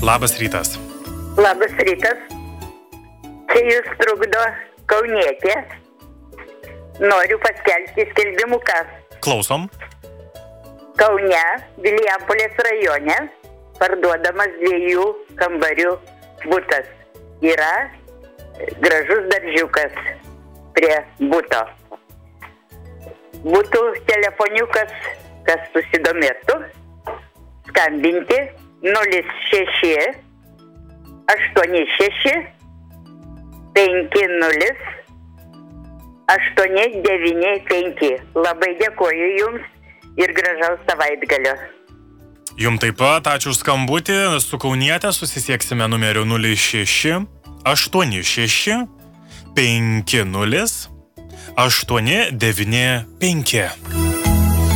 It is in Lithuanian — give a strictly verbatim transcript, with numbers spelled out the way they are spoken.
Labas rytas. Labas rytas. Čia jūs trukdo kaunietė. Noriu paskelbti skelbimuką. Klausom. Kaune, Vilijampolės rajone, parduodamas dviejų kambarių butas. Yra gražus daržiukas prie buto. Būtų telefoniukas, kas susidomėtų, skambinti nulis šeši aštuoni šeši penki nulis aštuoni devyni penki. Labai dėkoju Jums ir gražaus savaitgalio. Jums taip pat, ačiū už skambutį. Su kauniete susisieksime numeriu nulis šeši aštuoni šeši penki nulis aštuoni devyni penki.